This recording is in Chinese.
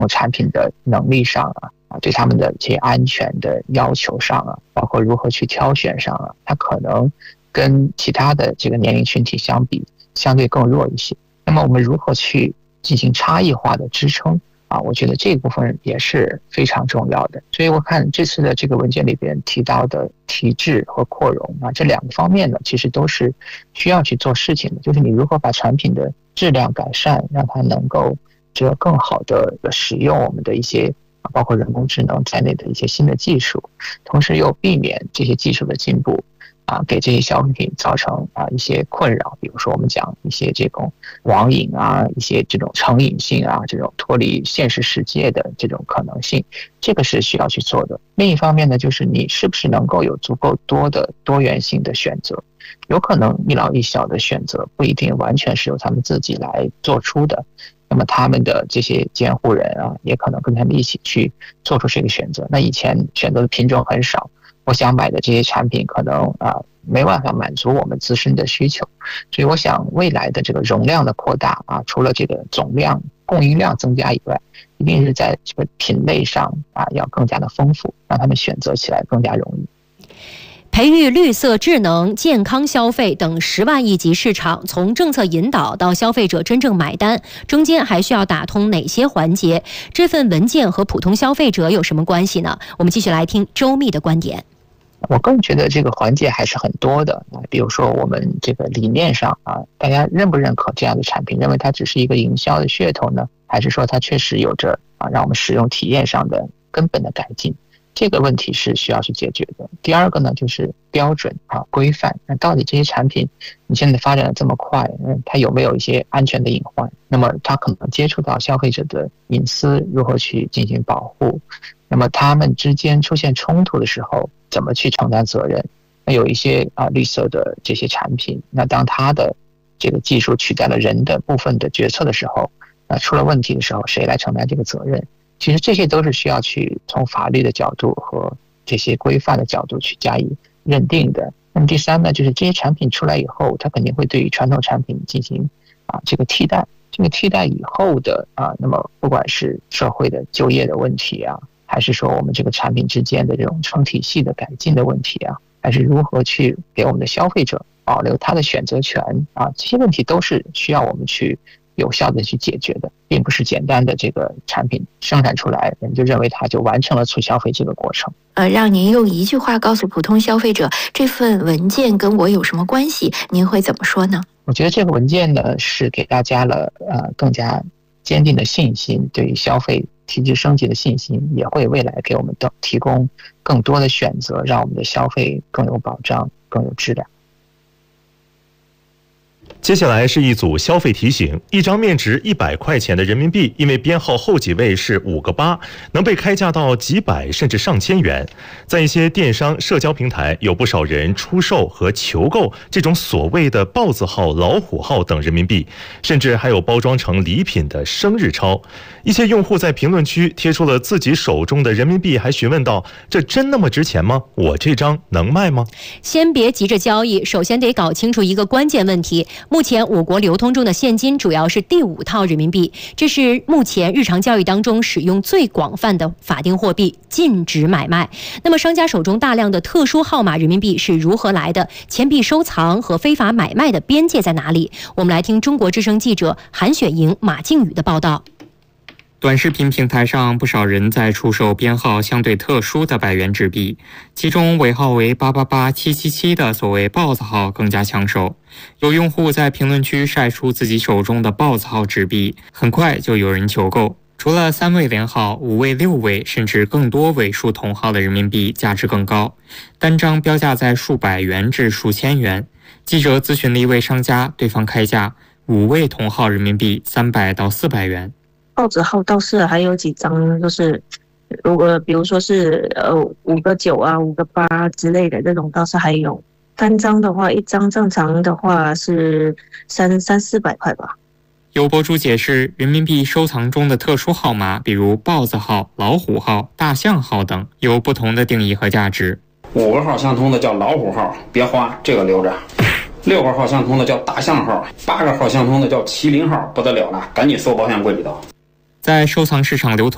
产品的能力上对他们的这些安全的要求上包括如何去挑选上它可能跟其他的这个年龄群体相比，相对更弱一些。那么我们如何去进行差异化的支撑我觉得这部分也是非常重要的。所以我看这次的这个文件里边提到的提质和扩容这两个方面呢，其实都是需要去做事情的。就是你如何把产品的质量改善，让它能够更好的使用我们的一些包括人工智能在内的一些新的技术，同时又避免这些技术的进步给这些消费品造成一些困扰，比如说我们讲一些这种网瘾一些这种成瘾性这种脱离现实世界的这种可能性，这个是需要去做的。另一方面呢，就是你是不是能够有足够多的多元性的选择，有可能一老一小的选择不一定完全是由他们自己来做出的，那么他们的这些监护人也可能跟他们一起去做出这个选择。那以前选择的品种很少，我想买的这些产品可能没办法满足我们自身的需求，所以我想未来的这个容量的扩大除了这个总量供应量增加以外，一定是在这个品类上要更加的丰富，让他们选择起来更加容易。 培育绿色、智能、健康消费等10万亿级市场，从政策引导到消费者真正买单，中间还需要打通哪些环节？这份文件和普通消费者有什么关系呢？我们继续来听周密的观点。 我个人觉得这个环节还是很多的，比如说我们这个理念上大家认不认可这样的产品？认为它只是一个营销的噱头呢，还是说它确实有着让我们使用体验上的根本的改进？这个问题是需要去解决的。第二个呢，就是标准规范。那到底这些产品你现在发展的这么快，它有没有一些安全的隐患？那么它可能接触到消费者的隐私，如何去进行保护？那么他们之间出现冲突的时候，怎么去承担责任？那有一些绿色的这些产品，那当它的这个技术取代了人的部分的决策的时候，那出了问题的时候，谁来承担这个责任？其实这些都是需要去从法律的角度和这些规范的角度去加以认定的。那么第三呢，就是这些产品出来以后，它肯定会对于传统产品进行这个替代。这个替代以后的那么不管是社会的就业的问题还是说我们这个产品之间的这种成体系的改进的问题还是如何去给我们的消费者保留他的选择权这些问题都是需要我们去有效的去解决的，并不是简单的这个产品生产出来，人就认为它就完成了促消费这个过程。 让您用一句话告诉普通消费者，这份文件跟我有什么关系？您会怎么说呢？ 我觉得这个文件呢，是给大家了更加坚定的信心，对于消费体制升级的信心，也会未来给我们提供更多的选择，让我们的消费更有保障，更有质量。 接下来是一组消费提醒：一张面值100块钱的人民币，因为编号后几位是5个8，能被开价到几百甚至上千元。在一些电商社交平台，有不少人出售和求购这种所谓的豹子号、老虎号等人民币，甚至还有包装成礼品的生日钞。一些用户在评论区贴出了自己手中的人民币，还询问道：这真那么值钱吗？我这张能卖吗？ 先别急着交易，首先得搞清楚一个关键问题。目前我国流通中的现金主要是第5套人民币，这是目前日常交易当中使用最广泛的法定货币，禁止买卖。那么商家手中大量的特殊号码人民币是如何来的？钱币收藏和非法买卖的边界在哪里？我们来听中国之声记者韩雪莹、马静宇的报道。 短视频平台上，不少人在出售编号相对特殊的100元纸币，其中尾号为888777的所谓豹子号更加抢手。有用户在评论区晒出自己手中的豹子号纸币，很快就有人求购。除了3位连号、5位、6位甚至更多位数同号的人民币价值更高，单张标价在数百元至数千元。记者咨询了一位商家，对方开价5位同号人民币300到400元。 报纸号倒是还有几张，就是如果比如说是5个9啊、5个8之类的这种倒是还有。单张的话，一张正常的话是300-400块吧。 有博主解释，人民币收藏中的特殊号码，比如豹子号、老虎号、大象号等，有不同的定义和价值。 5个号相通的叫老虎号，别花，这个留着。6个号相通的叫大象号，8个号相通的叫麒麟号，不得了了，赶紧收保险柜里头。 在收藏市场流通